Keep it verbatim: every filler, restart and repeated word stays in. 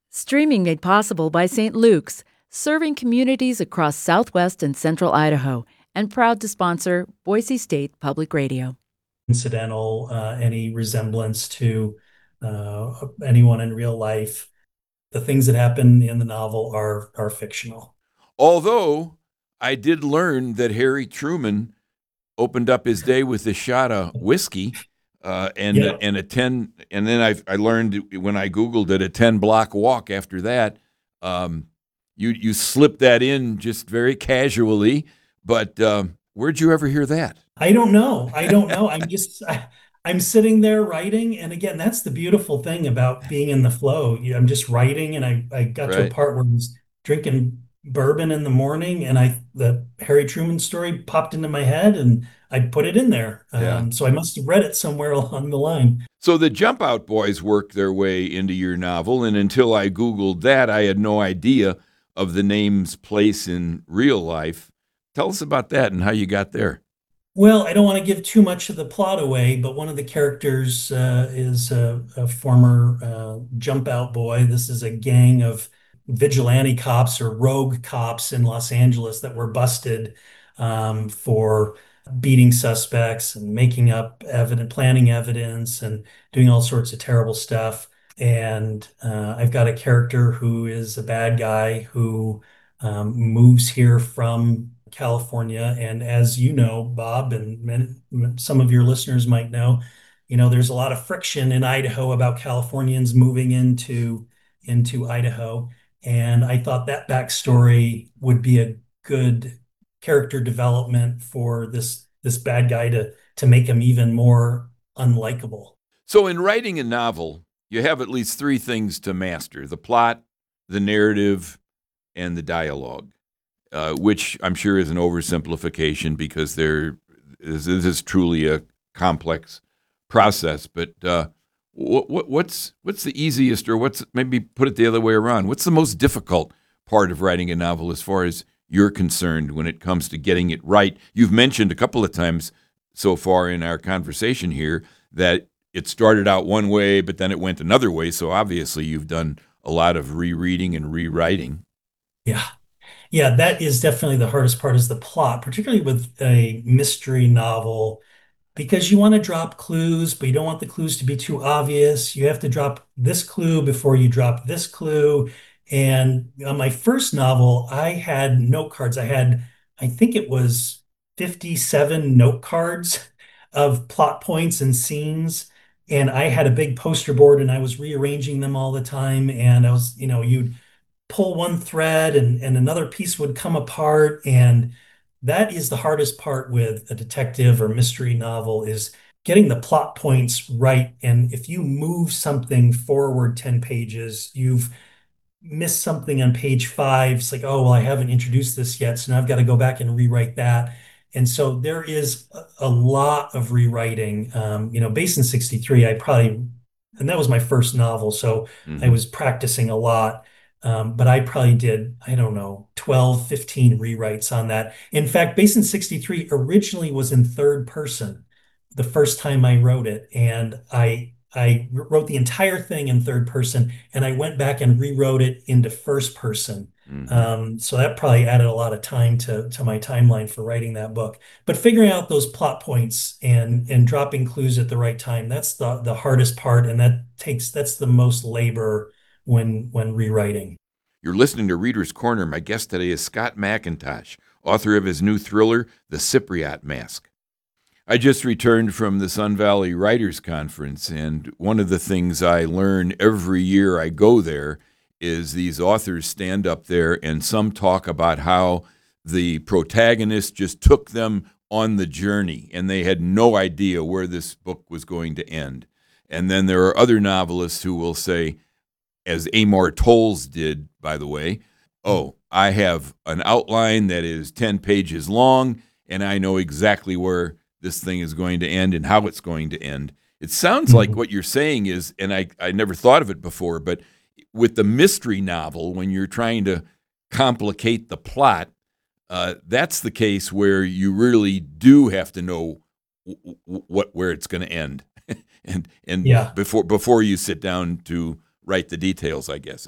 Streaming made possible by Saint Luke's, serving communities across southwest and central Idaho, and proud to sponsor Boise State Public Radio. Incidental, uh, any resemblance to uh, anyone in real life. The things that happen in the novel are are fictional. Although I did learn that Harry Truman opened up his day with a shot of whiskey, uh, and Yeah. and a ten, and then I I learned when I Googled it, a ten block walk after that. Um, you you slipped that in just very casually, but um, where'd you ever hear that? I don't know. I don't know. I'm just I, I'm sitting there writing, and again, that's the beautiful thing about being in the flow. You- I'm just writing, and I I got to a Right. part where I was drinking bourbon in the morning, and I the Harry Truman story popped into my head, and I put it in there. Yeah. Um, so I must have read it somewhere along the line. So the Jump Out Boys worked their way into your novel, and until I Googled that, I had no idea of the name's place in real life. Tell us about that and how you got there. Well, I don't want to give too much of the plot away, but one of the characters uh, is a, a former uh, jump out boy. This is a gang of vigilante cops or rogue cops in Los Angeles that were busted um, for beating suspects and making up evidence, planning evidence, and doing all sorts of terrible stuff. And uh, I've got a character who is a bad guy who um, moves here from California. And as you know, Bob, and many, some of your listeners might know, you know, there's a lot of friction in Idaho about Californians moving into into Idaho. And I thought that backstory would be a good character development for this this bad guy to to make him even more unlikable. So, in writing a novel, you have at least three things to master: the plot, the narrative, and the dialogue, uh, which I'm sure is an oversimplification because there is, this is truly a complex process. But uh, what, what, what's what's the easiest, or what's maybe put it the other way around? What's the most difficult part of writing a novel as far as you're concerned when it comes to getting it right? You've mentioned a couple of times so far in our conversation here that it started out one way, but then it went another way. So obviously you've done a lot of rereading and rewriting. Yeah. Yeah, that is definitely the hardest part is the plot, particularly with a mystery novel, because you want to drop clues, but you don't want the clues to be too obvious. You have to drop this clue before you drop this clue. And on my first novel, I had note cards. I had, I think it was fifty-seven note cards of plot points and scenes. And I had a big poster board and I was rearranging them all the time. And I was, you know, you'd pull one thread and, and another piece would come apart. And that is the hardest part with a detective or mystery novel is getting the plot points right. And if you move something forward ten pages, you've missed something on page five. It's like, oh, well, I haven't introduced this yet. So now I've got to go back and rewrite that. And so there is a, a lot of rewriting. Um, you know, Basin sixty-three, I probably, and that was my first novel. So I Mm-hmm. was practicing a lot. Um, but I probably did, I don't know, twelve, fifteen rewrites on that. In fact, Basin sixty-three originally was in third person the first time I wrote it. And I I wrote the entire thing in third person and I went back and rewrote it into first person. Mm-hmm. Um, so that probably added a lot of time to, to my timeline for writing that book. But figuring out those plot points and and dropping clues at the right time, that's the the hardest part. And that takes that's the most labor when when rewriting. You're listening to Reader's Corner. My guest today is Scott McIntosh, author of his new thriller, The Cypriot Mask. I just returned from the Sun Valley Writers Conference, and one of the things I learn every year I go there is these authors stand up there and some talk about how the protagonist just took them on the journey and they had no idea where this book was going to end. And then there are other novelists who will say, as Amor Towles did, by the way, oh, I have an outline that is ten pages long, and I know exactly where this thing is going to end and how it's going to end. It sounds like what you're saying is, and I, I never thought of it before, but with the mystery novel, when you're trying to complicate the plot, uh, that's the case where you really do have to know w- w- what where it's going to end, and and Yeah. before before you sit down to write the details, I guess.